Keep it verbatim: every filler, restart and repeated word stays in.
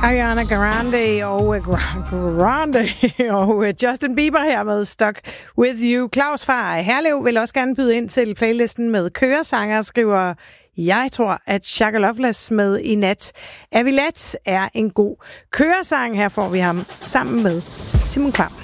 Ariana Grande og Grande og Justin Bieber her med Stuck With You. Claus fra Herlev vil også gerne byde ind til playlisten med køresanger, skriver: Jeg tror, at Shaka Loveless med I Nat Er Vi Let er en god køresang. Her får vi ham sammen med Simon Kvam.